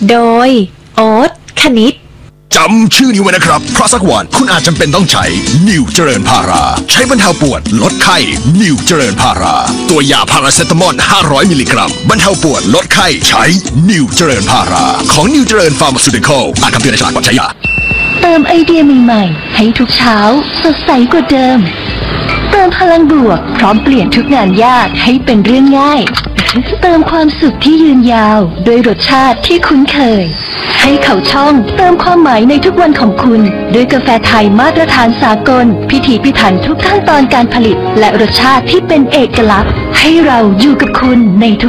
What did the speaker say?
โดยโอ๊ตคณิตจำชื่อนี้ไว้นะครับเพราะสักวันคุณอาจจำเป็นต้องใช้นิวเจริญพาราใช้บรรเทาปวดลดไข้นิวเจริญพาราตัวยาพาราเซตามอล500มิลลิกรัมบรรเทาปวดลดไข้ใช้นิวเจริญพาราของนิวเจริญฟาร์มาซูติคอลอ่านคำเตือนในฉลากก่อนใช้ยาเติมไอเดียใหม่ๆให้ทุกเช้าสดใสกว่าเดิมเติมพลังบวกพร้อมเปลี่ยนทุกงานยากให้เป็นเรื่องง่ายเติมความสุขที่ยืนยาวด้วยรสชาติที่คุ้นเคยให้เขาช่องเติมความหมายในทุกวันของคุณด้วยกาแฟไทยมาตรฐานสากลพิถีพิถันทุกขั้นตอนการผลิตและรสชาติที่เป็นเอกลักษณ์ให้เราอยู่กับคุณในทุก